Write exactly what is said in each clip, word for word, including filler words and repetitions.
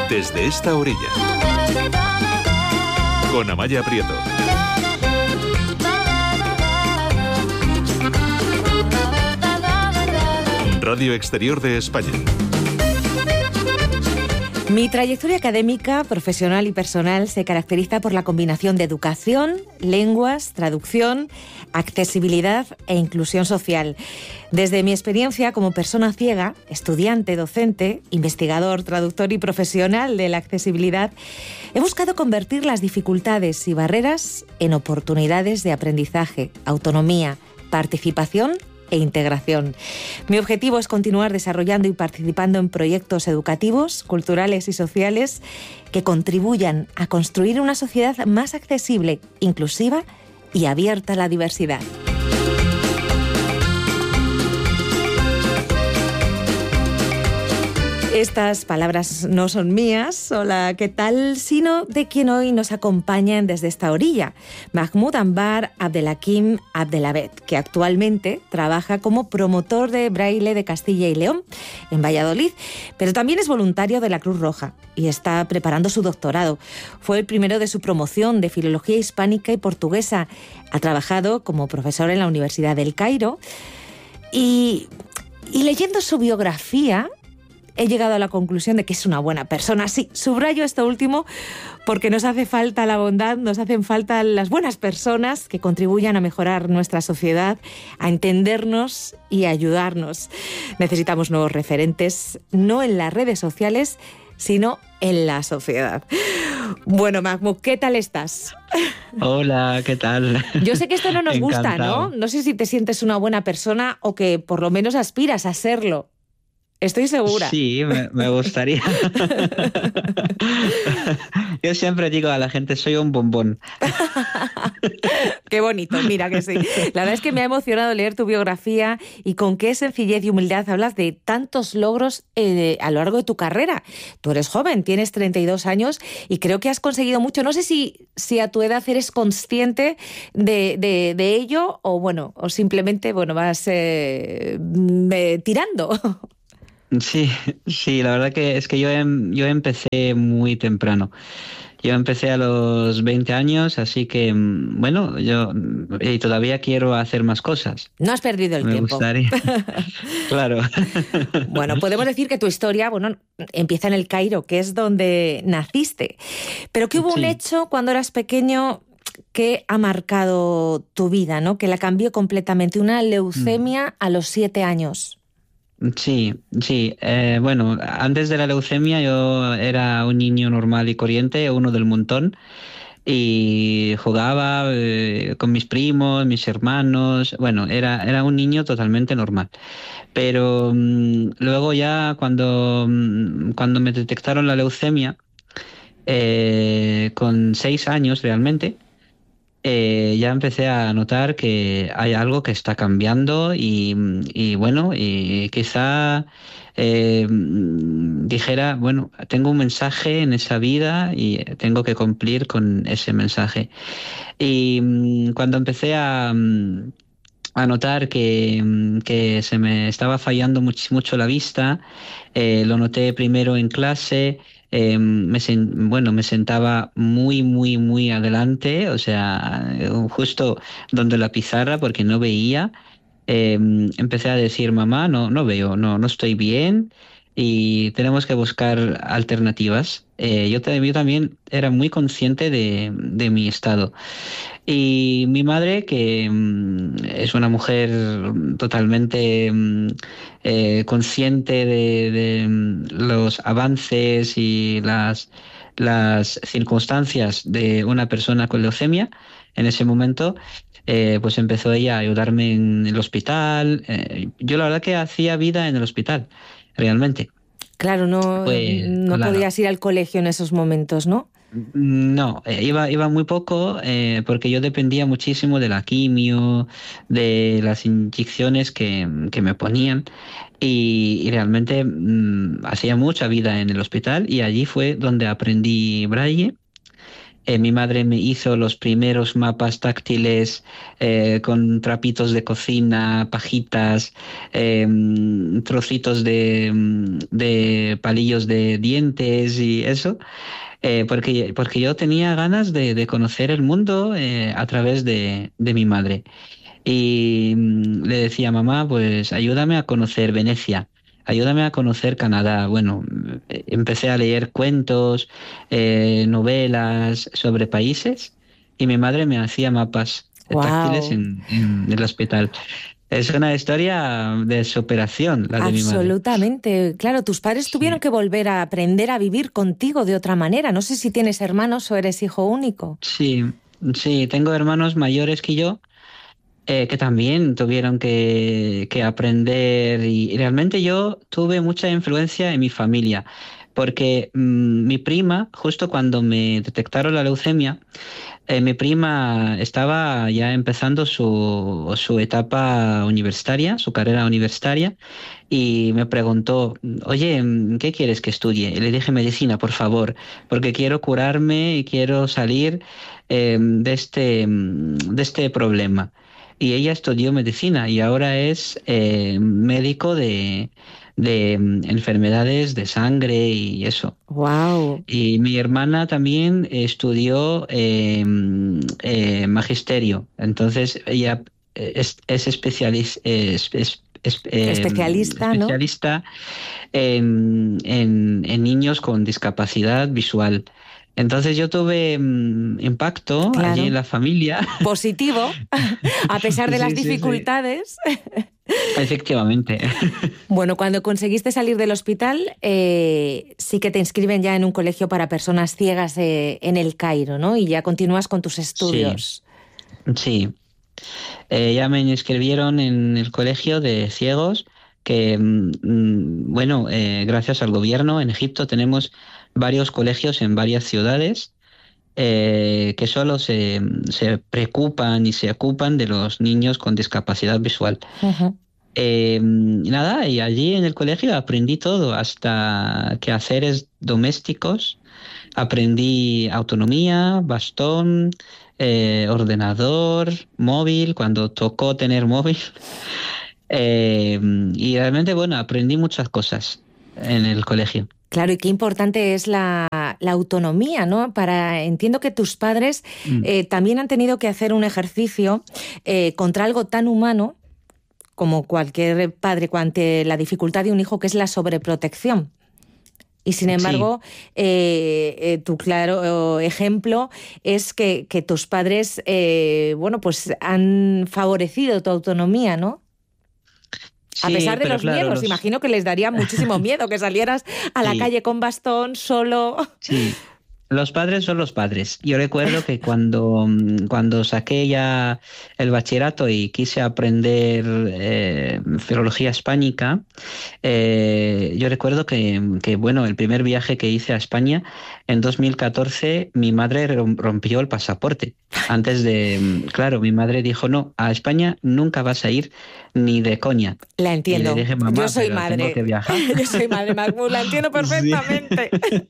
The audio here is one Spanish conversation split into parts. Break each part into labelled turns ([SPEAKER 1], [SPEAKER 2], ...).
[SPEAKER 1] Desde esta orilla, con Amaya Prieto. Radio Exterior de España.
[SPEAKER 2] Mi trayectoria académica, profesional y personal se caracteriza por la combinación de educación, lenguas, traducción, accesibilidad e inclusión social. Desde mi experiencia como persona ciega, estudiante, docente, investigador, traductor y profesional de la accesibilidad, he buscado convertir las dificultades y barreras en oportunidades de aprendizaje, autonomía, participación e integración. Mi objetivo es continuar desarrollando y participando en proyectos educativos, culturales y sociales que contribuyan a construir una sociedad más accesible, inclusiva y abierta a la diversidad. Estas palabras no son mías, hola, ¿qué tal?, sino de quien hoy nos acompaña desde esta orilla, Mahmoud Anbar Abdelhakim Abdelabed, que actualmente trabaja como promotor de Braille de Castilla y León, en Valladolid, pero también es voluntario de la Cruz Roja y está preparando su doctorado. Fue el primero de su promoción de Filología Hispánica y Portuguesa. Ha trabajado como profesor en la Universidad del Cairo y, y leyendo su biografía, he llegado a la conclusión de que es una buena persona. Sí, subrayo esto último porque nos hace falta la bondad, nos hacen falta las buenas personas que contribuyan a mejorar nuestra sociedad, a entendernos y a ayudarnos. Necesitamos nuevos referentes, no en las redes sociales, sino en la sociedad. Bueno, Mahmoud, ¿qué tal estás?
[SPEAKER 3] Hola, ¿qué tal?
[SPEAKER 2] Yo sé que esto no nos
[SPEAKER 3] Encantado.
[SPEAKER 2] gusta, ¿no? No sé si te sientes una buena persona o que por lo menos aspiras a serlo. Estoy segura.
[SPEAKER 3] Sí, me, me gustaría. Yo siempre digo a la gente, soy un bombón.
[SPEAKER 2] Qué bonito, mira que sí. La verdad es que me ha emocionado leer tu biografía y con qué sencillez y humildad hablas de tantos logros eh, a lo largo de tu carrera. Tú eres joven, tienes treinta y dos años y creo que has conseguido mucho. No sé si, si a tu edad eres consciente de, de, de ello o, bueno, o simplemente bueno, vas eh, eh, tirando.
[SPEAKER 3] Sí, sí, la verdad que es que yo, em, yo empecé muy temprano. Yo empecé a los veinte años, así que, bueno, yo y todavía quiero hacer más cosas.
[SPEAKER 2] No has perdido el
[SPEAKER 3] Me
[SPEAKER 2] tiempo.
[SPEAKER 3] gustaría. Claro.
[SPEAKER 2] Bueno, podemos decir que tu historia, bueno, empieza en el Cairo, que es donde naciste. Pero que hubo
[SPEAKER 3] Sí.
[SPEAKER 2] un hecho cuando eras pequeño que ha marcado tu vida, ¿no? Que la cambió completamente. Una leucemia mm. a los siete años.
[SPEAKER 3] Sí, sí. Eh, bueno, antes de la leucemia yo era un niño normal y corriente, uno del montón, y jugaba eh, con mis primos, mis hermanos. Bueno, era, era un niño totalmente normal. Pero mmm, luego ya cuando, mmm, cuando me detectaron la leucemia, eh, con seis años realmente, Eh, ya empecé a notar que hay algo que está cambiando y, y bueno, y quizá eh, dijera, bueno, tengo un mensaje en esa vida y tengo que cumplir con ese mensaje. Y cuando empecé a, a notar que, que se me estaba fallando much, mucho la vista, eh, lo noté primero en clase. Eh, me sen- bueno, me sentaba muy, muy, muy adelante, o sea, justo donde la pizarra, porque no veía. Eh, empecé a decir, mamá, no, no veo, no, no estoy bien y tenemos que buscar alternativas. Eh, yo, yo también era muy consciente de, de mi estado. Y mi madre, que mm, es una mujer totalmente mm, eh, consciente de, de mm, los avances y las, las circunstancias de una persona con leucemia, en ese momento, eh, pues empezó ella a ayudarme en el hospital. Eh, yo la verdad que hacía vida en el hospital, realmente.
[SPEAKER 2] Claro, no,
[SPEAKER 3] Pues,
[SPEAKER 2] no
[SPEAKER 3] claro.
[SPEAKER 2] podías ir al colegio en esos momentos, ¿no?
[SPEAKER 3] No, eh, iba, iba muy poco eh, porque yo dependía muchísimo de la quimio, de las inyecciones que, que me ponían y, y realmente mm, hacía mucha vida en el hospital y allí fue donde aprendí Braille Eh, mi madre me hizo los primeros mapas táctiles eh, con trapitos de cocina, pajitas, eh, trocitos de, de palillos de dientes y eso, eh, porque, porque yo tenía ganas de, de conocer el mundo eh, a través de, de mi madre. Y mm, le decía, mamá, pues ayúdame a conocer Venecia, ayúdame a conocer Canadá. Bueno, eh, empecé a leer cuentos, eh, novelas sobre países y mi madre me hacía mapas táctiles
[SPEAKER 2] Wow.
[SPEAKER 3] en, en el hospital. Es una historia de superación, la de mi madre.
[SPEAKER 2] Absolutamente. Claro, tus padres tuvieron
[SPEAKER 3] Sí,
[SPEAKER 2] que volver a aprender a vivir contigo de otra manera. No sé si tienes hermanos o eres hijo único.
[SPEAKER 3] sí, sí, tengo hermanos mayores que yo eh, que también tuvieron que, que aprender y, y realmente yo tuve mucha influencia en mi familia, porque mm, mi prima, justo cuando me detectaron la leucemia, eh, mi prima estaba ya empezando su, su etapa universitaria, su carrera universitaria, y me preguntó, oye, mm, ¿qué quieres que estudie? Y le dije medicina, por favor, porque quiero curarme y quiero salir eh, de este, mm, de este problema. Y ella estudió medicina y ahora es eh, médico de, de mm, enfermedades de sangre y eso.
[SPEAKER 2] Wow.
[SPEAKER 3] Y mi hermana también estudió eh, mm, eh, magisterio, entonces ella es, es, especialis- es- es- es- eh,
[SPEAKER 2] Especialista, ¿no?
[SPEAKER 3] especialista en, en- en niños con discapacidad visual. Entonces yo tuve mm, impacto allí en
[SPEAKER 2] Claro.
[SPEAKER 3] la familia.
[SPEAKER 2] Positivo, a pesar de las
[SPEAKER 3] Sí, sí, sí.
[SPEAKER 2] dificultades.
[SPEAKER 3] Efectivamente.
[SPEAKER 2] Bueno, cuando conseguiste salir del hospital, eh, sí que te inscriben ya en un colegio para personas ciegas eh, en El Cairo, ¿no? Y ya continúas con tus
[SPEAKER 3] Sí,
[SPEAKER 2] estudios.
[SPEAKER 3] sí. Eh, ya me inscribieron en el colegio de ciegos, que, mm, mm, bueno, eh, gracias al gobierno en Egipto tenemos varios colegios en varias ciudades eh, que solo se, se preocupan y se ocupan de los niños con discapacidad visual.
[SPEAKER 2] Ujú.
[SPEAKER 3] Eh, y nada, y allí en el colegio aprendí todo, hasta quehaceres domésticos, aprendí autonomía, bastón, eh, ordenador, móvil, cuando tocó tener móvil. Eh, y realmente, bueno, aprendí muchas cosas en el colegio.
[SPEAKER 2] Claro, y qué importante es la, la autonomía, ¿no? Para, entiendo que tus padres
[SPEAKER 3] Mm,
[SPEAKER 2] eh, también han tenido que hacer un ejercicio eh, contra algo tan humano como cualquier padre ante la dificultad de un hijo, que es la sobreprotección. Y sin
[SPEAKER 3] sí,
[SPEAKER 2] embargo, eh, eh, tu claro ejemplo es que, que tus padres, eh, bueno, pues han favorecido tu autonomía, ¿no? A
[SPEAKER 3] sí,
[SPEAKER 2] pesar de
[SPEAKER 3] pero
[SPEAKER 2] los
[SPEAKER 3] claro,
[SPEAKER 2] miedos,
[SPEAKER 3] los...
[SPEAKER 2] imagino que les daría muchísimo miedo que salieras a la
[SPEAKER 3] Sí,
[SPEAKER 2] calle con bastón, solo.
[SPEAKER 3] sí. Los padres son los padres. Yo recuerdo que cuando, mm, cuando saqué ya el bachillerato y quise aprender eh, filología hispánica, eh, yo recuerdo que, que, bueno, el primer viaje que hice a España, en dos mil catorce, mi madre rom- rompió el pasaporte. Antes de, mm, claro, mi madre dijo, no, a España nunca vas a ir ni de coña.
[SPEAKER 2] La
[SPEAKER 3] Y le
[SPEAKER 2] entiendo.
[SPEAKER 3] dije,
[SPEAKER 2] Yo
[SPEAKER 3] mamá,
[SPEAKER 2] soy
[SPEAKER 3] pero tengo que
[SPEAKER 2] madre.
[SPEAKER 3] viajar.
[SPEAKER 2] Yo soy madre, Mahmoud, la entiendo
[SPEAKER 3] Sí.
[SPEAKER 2] perfectamente.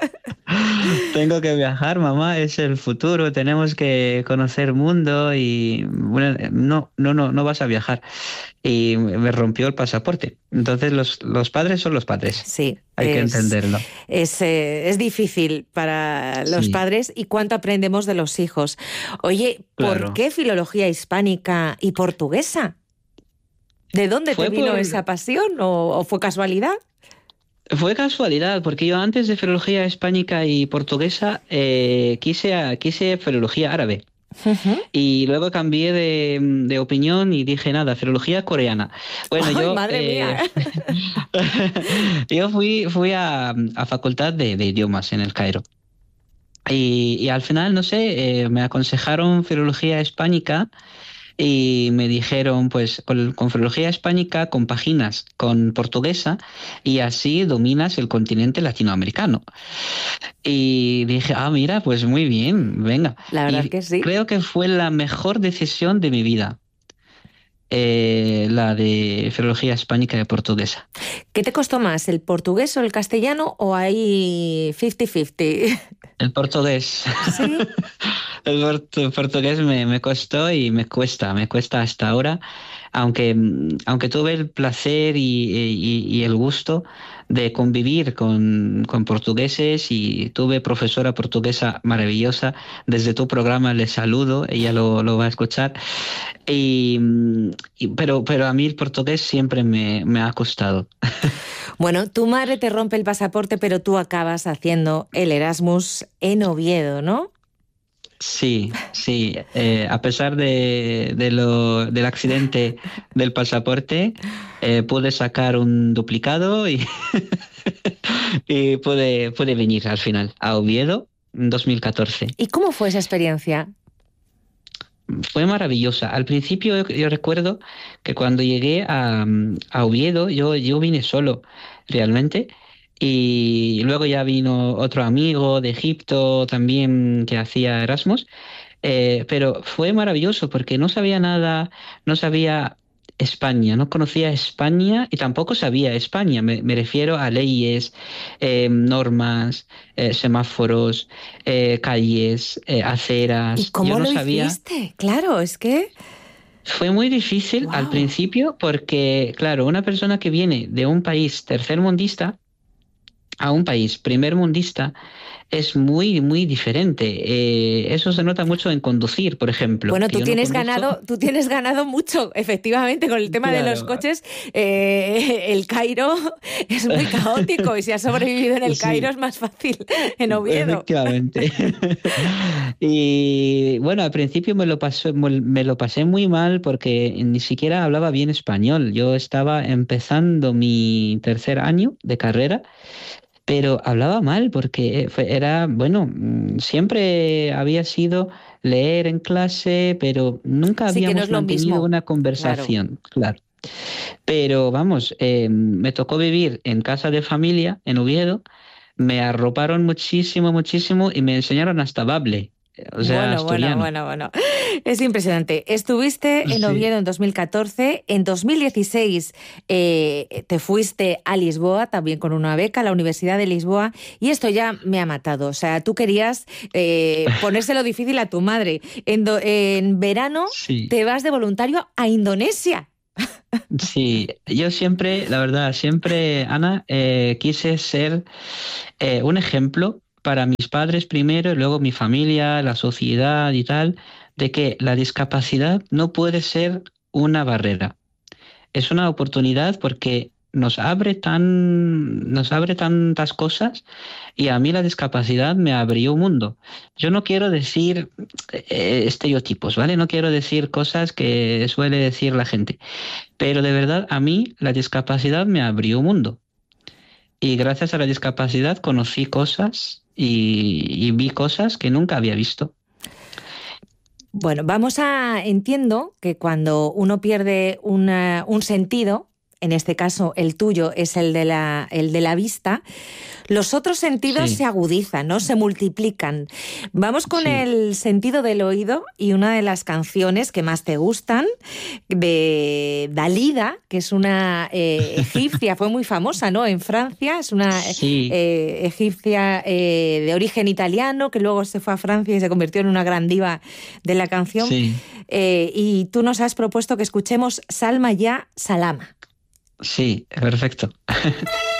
[SPEAKER 3] Tengo que viajar, mamá, es el futuro, tenemos que conocer mundo y bueno, no, no, no, no vas a viajar. Y me rompió el pasaporte. Entonces los, los padres son los padres,
[SPEAKER 2] Sí,
[SPEAKER 3] hay que
[SPEAKER 2] es,
[SPEAKER 3] entenderlo.
[SPEAKER 2] es, eh, es difícil para los
[SPEAKER 3] Sí,
[SPEAKER 2] padres y cuánto aprendemos de los hijos. Oye, ¿por
[SPEAKER 3] claro.
[SPEAKER 2] qué filología hispánica y portuguesa? ¿De dónde te
[SPEAKER 3] Fue
[SPEAKER 2] vino
[SPEAKER 3] por,
[SPEAKER 2] esa pasión o, o fue casualidad?
[SPEAKER 3] fue casualidad, porque yo antes de filología hispánica y portuguesa eh, quise, a- quise filología árabe.
[SPEAKER 2] Ujú.
[SPEAKER 3] Y luego cambié de, de opinión y dije, nada, filología coreana. Bueno,
[SPEAKER 2] Ay,
[SPEAKER 3] yo,
[SPEAKER 2] madre
[SPEAKER 3] eh,
[SPEAKER 2] mía.
[SPEAKER 3] yo fui, fui a, a facultad de, de idiomas en el Cairo. Y, y al final, no sé, eh, me aconsejaron filología hispánica y me dijeron, pues con, con filología hispánica compaginas con portuguesa y así dominas el continente latinoamericano. Y dije, ah, mira, pues muy bien, venga.
[SPEAKER 2] La verdad
[SPEAKER 3] Y
[SPEAKER 2] que sí.
[SPEAKER 3] creo que fue la mejor decisión de mi vida. eh, la de filología hispánica y portuguesa.
[SPEAKER 2] ¿Qué te costó más, el portugués o el castellano, o hay cincuenta cincuenta?
[SPEAKER 3] El portugués.
[SPEAKER 2] ¿Sí?
[SPEAKER 3] El portu- portugués me, me costó y me cuesta, me cuesta hasta ahora, aunque, aunque tuve el placer y, y- y el gusto de convivir con, con portugueses y tuve profesora portuguesa maravillosa. Desde tu programa le saludo, ella lo, lo va a escuchar. Y, y- pero, pero a mí el portugués siempre me, me ha costado.
[SPEAKER 2] Bueno, tu madre te rompe el pasaporte, pero tú acabas haciendo el Erasmus en Oviedo, ¿no?
[SPEAKER 3] Sí, sí. Eh, a pesar de, de lo, del accidente del pasaporte, eh, pude sacar un duplicado y, y pude, pude venir al final a Oviedo en dos mil catorce.
[SPEAKER 2] ¿Y cómo fue esa experiencia?
[SPEAKER 3] Fue maravillosa. Al principio yo, yo recuerdo que cuando llegué a, a Oviedo, yo, yo vine solo realmente. Y luego ya vino otro amigo de Egipto también que hacía Erasmus. Eh, pero fue maravilloso porque no sabía nada, no sabía España, no conocía España y tampoco sabía España. Me, me refiero a leyes, eh, normas, eh, semáforos, eh, calles, eh,
[SPEAKER 2] ¿Y
[SPEAKER 3] aceras.
[SPEAKER 2] cómo
[SPEAKER 3] Yo no
[SPEAKER 2] lo
[SPEAKER 3] sabía.
[SPEAKER 2] hiciste? Claro, es que...
[SPEAKER 3] Fue muy difícil al
[SPEAKER 2] Wow.
[SPEAKER 3] principio porque, claro, una persona que viene de un país tercermundista a un país primermundista es muy, muy diferente. Eh, eso se nota mucho en conducir, por ejemplo,
[SPEAKER 2] Bueno,
[SPEAKER 3] que
[SPEAKER 2] tú
[SPEAKER 3] yo no
[SPEAKER 2] tienes
[SPEAKER 3] conduzco.
[SPEAKER 2] ganado, tú tienes ganado mucho, efectivamente, con el tema de los
[SPEAKER 3] Claro,
[SPEAKER 2] coches. Eh, el Cairo es muy caótico y si has sobrevivido en el Cairo
[SPEAKER 3] sí,
[SPEAKER 2] es más fácil en Oviedo.
[SPEAKER 3] efectivamente. Y bueno, al principio me lo pasé, me lo pasé muy mal porque ni siquiera hablaba bien español. Yo estaba empezando mi tercer año de carrera, pero hablaba mal porque fue- era, bueno, mm, siempre había sido leer en clase, pero nunca
[SPEAKER 2] Sí que no es
[SPEAKER 3] habíamos
[SPEAKER 2] lo
[SPEAKER 3] mantenido
[SPEAKER 2] mismo,
[SPEAKER 3] una
[SPEAKER 2] claro.
[SPEAKER 3] conversación, claro. Pero vamos, eh, me tocó vivir en casa de familia en Oviedo, me arroparon muchísimo, muchísimo y me enseñaron hasta bable, o sea,
[SPEAKER 2] Bueno, bueno,
[SPEAKER 3] asturiano.
[SPEAKER 2] bueno, bueno. Es impresionante. Estuviste en
[SPEAKER 3] Sí,
[SPEAKER 2] Oviedo en dos mil catorce, en dos mil dieciséis eh, te fuiste a Lisboa, también con una beca, a la Universidad de Lisboa, y esto ya me ha matado. O sea, tú querías eh, ponérselo difícil a tu madre. En, do- en verano
[SPEAKER 3] sí.
[SPEAKER 2] te vas de voluntario a Indonesia.
[SPEAKER 3] Sí, yo siempre, la verdad, siempre, Ana, eh, quise ser eh, un ejemplo para mis padres primero y luego mi familia, la sociedad y tal, de que la discapacidad no puede ser una barrera. Es una oportunidad porque nos abre tan, nos abre tantas cosas y a mí la discapacidad me abrió un mundo. Yo no quiero decir eh, estereotipos, ¿vale? No quiero decir cosas que suele decir la gente, pero de verdad a mí la discapacidad me abrió un mundo y gracias a la discapacidad conocí cosas y, y vi cosas que nunca había visto.
[SPEAKER 2] Bueno, vamos a, entiendo que cuando uno pierde una- un sentido, en este caso el tuyo es el de la, el de la vista, los otros sentidos se
[SPEAKER 3] Sí,
[SPEAKER 2] agudizan, ¿no? Se multiplican. Vamos con
[SPEAKER 3] sí,
[SPEAKER 2] el sentido del oído y una de las canciones que más te gustan, de Dalida, que es una eh, egipcia, fue muy famosa, ¿no? En Francia, es una
[SPEAKER 3] sí,
[SPEAKER 2] eh, egipcia eh, de origen italiano, que luego se fue a Francia y se convirtió en una gran diva de la canción.
[SPEAKER 3] sí,
[SPEAKER 2] Eh, y tú nos has propuesto que escuchemos Salma ya Salama.
[SPEAKER 3] sí, perfecto.